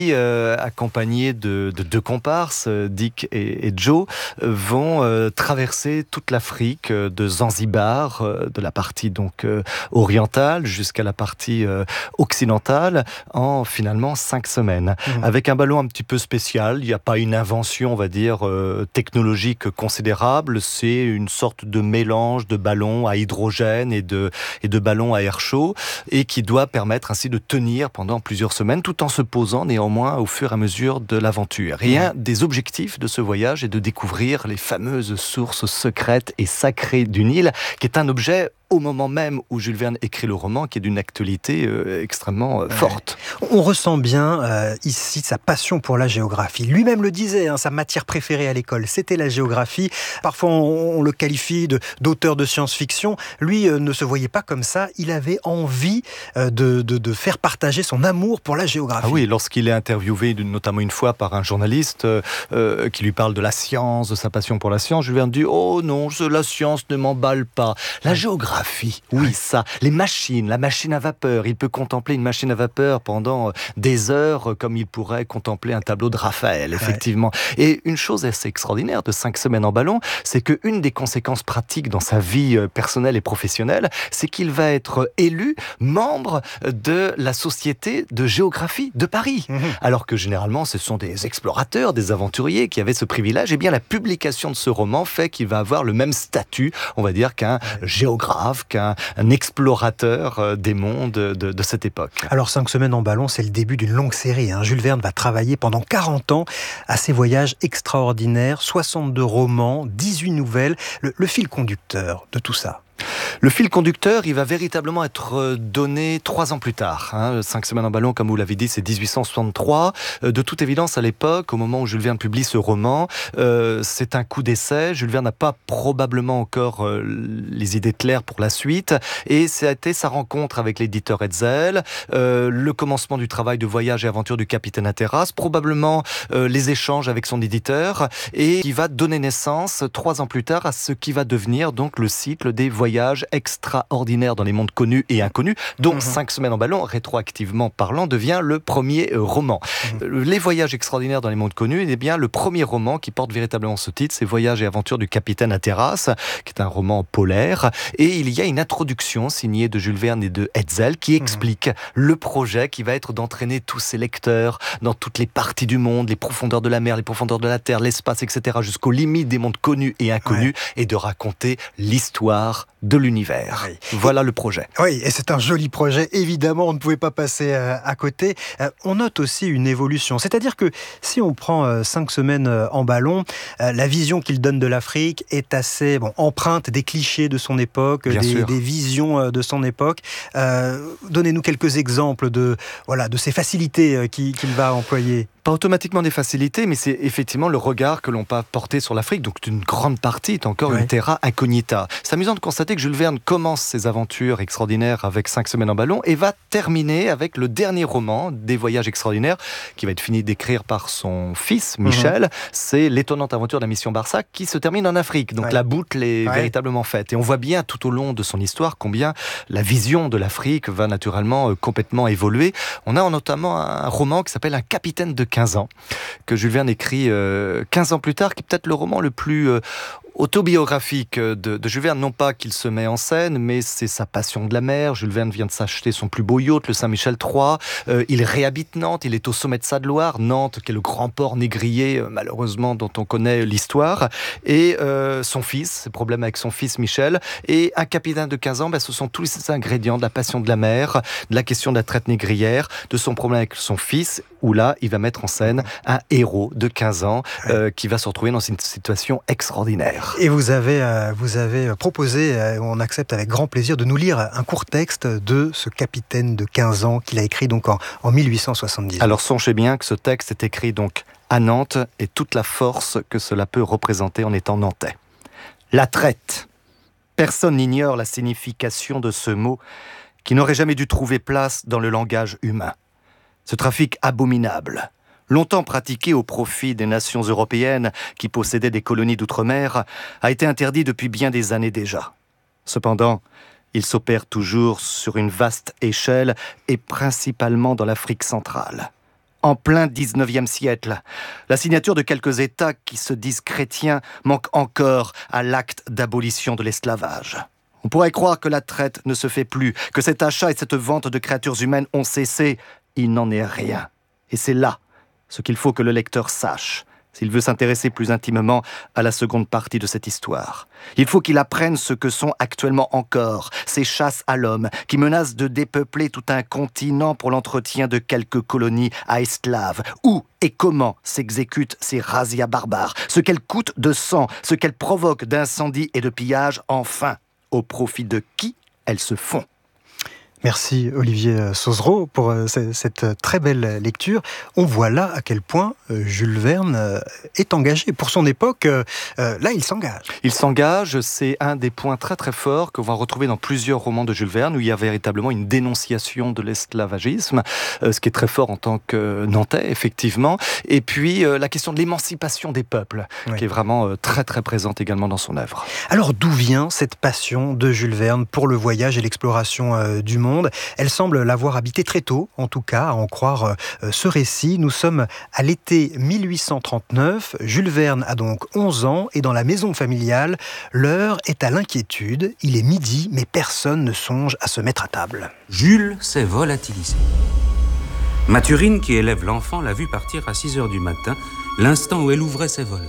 accompagnés de deux comparses, Dick et Joe, vont traverser toute l'Afrique, de Zanzibar, de la partie donc orientale jusqu'à la partie occidentale, en finalement 5 semaines. Avec un ballon un petit peu spécial, il n'y a pas une invention, on va dire, technologique considérable, c'est une sorte de mélange de ballons à hydrogène et de ballons à air chaud, et qui doit permettre ainsi de tenir pendant plusieurs semaines, tout en se posant néanmoins au fur et à mesure de l'aventure. Et un des objectifs de ce voyage est de découvrir les fameuses sources secrètes et sacrées du Nil, qui est un objet au moment même où Jules Verne écrit le roman, qui est d'une actualité extrêmement forte. On ressent bien ici sa passion pour la géographie. Lui-même le disait, sa matière préférée à l'école, c'était la géographie. Parfois, on le qualifie d'auteur de science-fiction. Lui ne se voyait pas comme ça. Il avait envie de faire partager son amour pour la géographie. Ah oui, lorsqu'il est interviewé notamment une fois par un journaliste qui lui parle de la science, de sa passion pour la science, Jules Verne dit « Oh non, la science ne m'emballe pas. La géographie, oui, ça. Les machines, la machine à vapeur. Il peut contempler une machine à vapeur pendant des heures comme il pourrait contempler un tableau de Raphaël, effectivement. Et une chose assez extraordinaire de 5 semaines en ballon, c'est qu'une des conséquences pratiques dans sa vie personnelle et professionnelle, c'est qu'il va être élu membre de la Société de géographie de Paris. Alors que généralement, ce sont des explorateurs, des aventuriers qui avaient ce privilège. Et bien, la publication de ce roman fait qu'il va avoir le même statut, on va dire, qu'un géographe, qu'un explorateur des mondes de cette époque. Alors 5 semaines en ballon, c'est le début d'une longue série. Jules Verne va travailler pendant 40 ans à ses voyages extraordinaires, 62 romans, 18 nouvelles. Le fil conducteur de tout ça. Le fil conducteur, il va véritablement être donné 3 ans plus tard. 5 semaines en ballon, comme vous l'avez dit, c'est 1863. De toute évidence, à l'époque, au moment où Jules Verne publie ce roman, c'est un coup d'essai. Jules Verne n'a pas probablement encore les idées claires pour la suite. Et ça a été sa rencontre avec l'éditeur Hetzel, le commencement du travail de voyage et aventure du capitaine Hatteras, probablement les échanges avec son éditeur, et qui va donner naissance 3 ans plus tard à ce qui va devenir donc le cycle des voyages extraordinaires dans les mondes connus et inconnus, dont 5 semaines en ballon, rétroactivement parlant, devient le premier roman. Les voyages extraordinaires dans les mondes connus, eh bien, le premier roman qui porte véritablement ce titre, c'est Voyages et aventures du capitaine Hatteras, qui est un roman polaire, et il y a une introduction signée de Jules Verne et de Hetzel qui explique le projet qui va être d'entraîner tous ses lecteurs dans toutes les parties du monde, les profondeurs de la mer, les profondeurs de la terre, l'espace, etc., jusqu'aux limites des mondes connus et inconnus, et de raconter l'histoire de l'univers. Voilà le projet. Oui, et c'est un joli projet, évidemment, on ne pouvait pas passer à côté. On note aussi une évolution, c'est-à-dire que si on prend 5 semaines en ballon, la vision qu'il donne de l'Afrique est assez empreinte des clichés de son époque, des visions de son époque. Donnez-nous quelques exemples de ces facilités qu'il va employer. Pas automatiquement des facilités, mais c'est effectivement le regard que l'on peut porter sur l'Afrique. Donc une grande partie est encore une terra incognita. C'est amusant de constater que Jules Verne commence ses aventures extraordinaires avec 5 semaines en ballon et va terminer avec le dernier roman des voyages extraordinaires qui va être fini d'écrire par son fils Michel. C'est l'étonnante aventure de la mission Barsac qui se termine en Afrique. Donc la boucle est véritablement faite. Et on voit bien tout au long de son histoire combien la vision de l'Afrique va naturellement complètement évoluer. On a notamment un roman qui s'appelle Un capitaine de 15 ans, que Jules Verne écrit 15 ans plus tard, qui est peut-être le roman le plus autobiographique de Jules Verne. Non pas qu'il se met en scène, mais c'est sa passion de la mer. Jules Verne vient de s'acheter son plus beau yacht, le Saint-Michel III. Il réhabite Nantes, il est au sommet de Saône-Loire. Nantes, qui est le grand port négrier, malheureusement, dont on connaît l'histoire. Et son fils, ses problèmes avec son fils Michel. Et un capitaine de 15 ans, ce sont tous ces ingrédients de la passion de la mer, de la question de la traite négrière, de son problème avec son fils, où là, il va mettre en scène un héros de 15 ans qui va se retrouver dans une situation extraordinaire. Et vous avez proposé, on accepte avec grand plaisir, de nous lire un court texte de ce capitaine de 15 ans qu'il a écrit donc en 1870. Alors songez bien que ce texte est écrit donc à Nantes et toute la force que cela peut représenter en étant nantais. La traite. Personne n'ignore la signification de ce mot qui n'aurait jamais dû trouver place dans le langage humain. Ce trafic abominable, longtemps pratiqué au profit des nations européennes qui possédaient des colonies d'outre-mer, a été interdit depuis bien des années déjà. Cependant, il s'opère toujours sur une vaste échelle et principalement dans l'Afrique centrale. En plein 19e siècle, la signature de quelques États qui se disent chrétiens manque encore à l'acte d'abolition de l'esclavage. On pourrait croire que la traite ne se fait plus, que cet achat et cette vente de créatures humaines ont cessé. Il n'en est rien. Et c'est là ce qu'il faut que le lecteur sache, s'il veut s'intéresser plus intimement à la seconde partie de cette histoire. Il faut qu'il apprenne ce que sont actuellement encore ces chasses à l'homme qui menacent de dépeupler tout un continent pour l'entretien de quelques colonies à esclaves. Où et comment s'exécutent ces razzias barbares, ce qu'elles coûtent de sang, ce qu'elles provoquent d'incendies et de pillages, enfin, au profit de qui elles se font. Merci Olivier Sauzereau pour cette très belle lecture. On voit là à quel point Jules Verne est engagé. Pour son époque, là il s'engage. Il s'engage, c'est un des points très très forts qu'on va retrouver dans plusieurs romans de Jules Verne, où il y a véritablement une dénonciation de l'esclavagisme, ce qui est très fort en tant que Nantais, effectivement. Et puis la question de l'émancipation des peuples, qui est vraiment très très présente également dans son œuvre. Alors d'où vient cette passion de Jules Verne pour le voyage et l'exploration du monde ? Elle semble l'avoir habité très tôt, en tout cas, à en croire ce récit. Nous sommes à l'été 1839. Jules Verne a donc 11 ans et dans la maison familiale, l'heure est à l'inquiétude. Il est midi, mais personne ne songe à se mettre à table. Jules s'est volatilisé. Mathurine, qui élève l'enfant, l'a vu partir à 6 heures du matin, l'instant où elle ouvrait ses volets.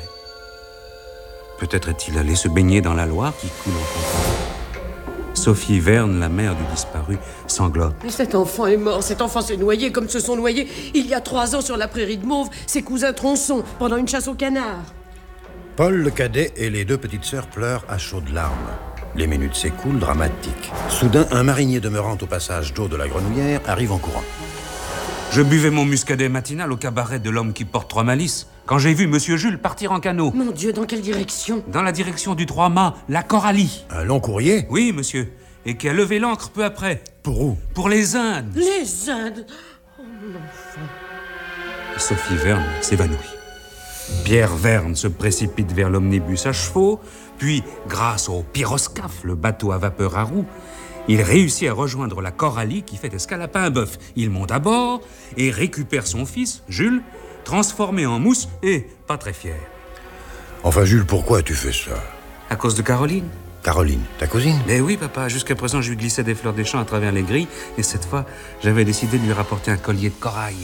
Peut-être est-il allé se baigner dans la Loire qui coule en campagne. Sophie Verne, la mère du disparu, sanglote. Mais cet enfant est mort, cet enfant s'est noyé comme se sont noyés il y a 3 ans sur la prairie de Mauve ses cousins tronçons pendant une chasse au canard. Paul le cadet et les 2 petites sœurs pleurent à chaudes larmes. Les minutes s'écoulent, dramatiques. Soudain, un marinier demeurant au passage d'eau de la Grenouillère arrive en courant. Je buvais mon muscadet matinal au cabaret de l'homme qui porte 3 malices quand j'ai vu Monsieur Jules partir en canot. Mon Dieu, dans quelle direction ? Dans la direction du 3-mâts, la Coralie. Un long courrier ? Oui, monsieur. Et qui a levé l'ancre peu après. Pour où ? Pour les Indes. Les Indes ? Oh, mon enfant. Sophie Verne s'évanouit. Pierre Verne se précipite vers l'omnibus à chevaux, puis, grâce au pyroscaphe, le bateau à vapeur à roues, il réussit à rejoindre la Coralie qui fait escale à Paimboeuf. Il monte à bord et récupère son fils, Jules, transformé en mousse et pas très fier. Enfin, Jules, pourquoi as-tu fait ça ? À cause de Caroline. Caroline, ta cousine ? Mais oui, papa, jusqu'à présent, je lui glissais des fleurs des champs à travers les grilles, et cette fois, j'avais décidé de lui rapporter un collier de corail.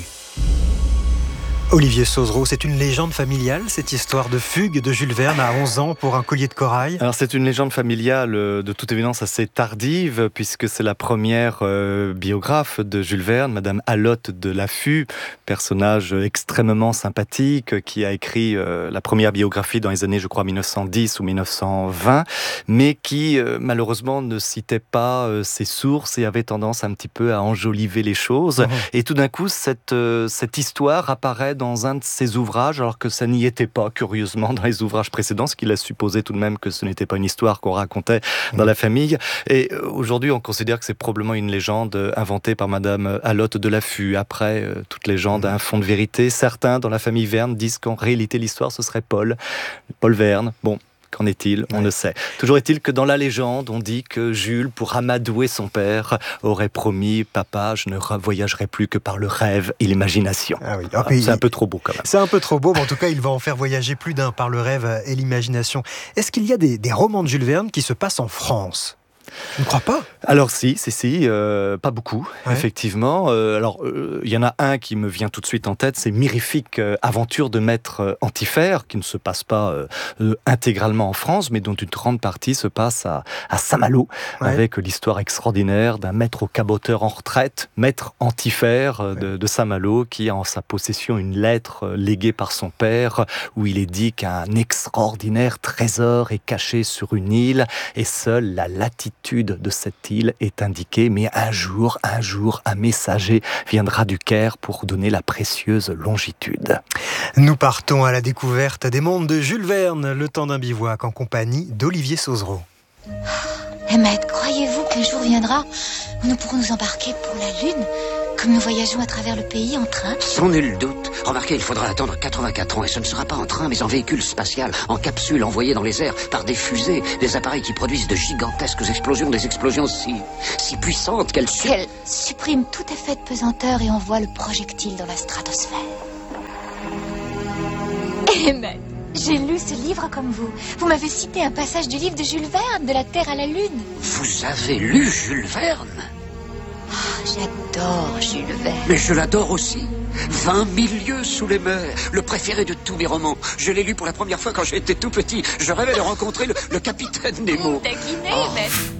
Olivier Sauzereau, c'est une légende familiale, cette histoire de fugue de Jules Verne à 11 ans pour un collier de corail. Alors c'est une légende familiale de toute évidence assez tardive, puisque c'est la première biographe de Jules Verne, Madame Alotte de Laffu, personnage extrêmement sympathique, qui a écrit la première biographie dans les années, je crois, 1910 ou 1920, mais qui malheureusement ne citait pas ses sources et avait tendance un petit peu à enjoliver les choses. Et tout d'un coup, cette histoire apparaît dans un de ses ouvrages, alors que ça n'y était pas, curieusement, dans les ouvrages précédents, ce qui laisse supposer tout de même que ce n'était pas une histoire qu'on racontait dans la famille. Et aujourd'hui, on considère que c'est probablement une légende inventée par Madame Alotte de Laffu. Après, toute légende a un fond de vérité. Certains, dans la famille Verne, disent qu'en réalité, l'histoire, ce serait Paul Verne. Bon, qu'en est-il ? On ne sait. Toujours est-il que dans la légende, on dit que Jules, pour amadouer son père, aurait promis « Papa, je ne voyagerai plus que par le rêve et l'imagination ». Ah oui. C'est un peu trop beau quand même. C'est un peu trop beau, mais en tout cas, il va en faire voyager plus d'un par le rêve et l'imagination. Est-ce qu'il y a des romans de Jules Verne qui se passent en France ? Je ne crois pas. Alors si, pas beaucoup, effectivement. Il y en a un qui me vient tout de suite en tête, c'est Mirifique aventure de maître Antifère, qui ne se passe pas intégralement en France, mais dont une grande partie se passe à Saint-Malo, avec l'histoire extraordinaire d'un maître au caboteur en retraite, maître Antifère de Saint-Malo, qui a en sa possession une lettre léguée par son père, où il est dit qu'un extraordinaire trésor est caché sur une île, et seule la latitude de cette île est indiquée, mais un jour, un messager viendra du Caire pour donner la précieuse longitude. Nous partons à la découverte des mondes de Jules Verne, le temps d'un bivouac en compagnie d'Olivier Sauzereau. Emmett, croyez-vous qu'un jour viendra où nous pourrons nous embarquer pour la Lune ? Comme nous voyageons à travers le pays en train? Sans nul doute. Remarquez, il faudra attendre 84 ans et ce ne sera pas en train, mais en véhicule spatial, en capsule envoyée dans les airs par des fusées, des appareils qui produisent de gigantesques explosions, des explosions si puissantes qu'elles suppriment tout effet de pesanteur et envoient le projectile dans la stratosphère. Eh ben, j'ai lu ce livre comme vous. Vous m'avez cité un passage du livre de Jules Verne, de la Terre à la Lune. Vous avez lu Jules Verne? J'adore Jules Verne. Mais je l'adore aussi. 20 000 lieues sous les mers, le préféré de tous mes romans. Je l'ai lu pour la première fois quand j'étais tout petit. Je rêvais de rencontrer le capitaine Nemo. Taquiné, mais...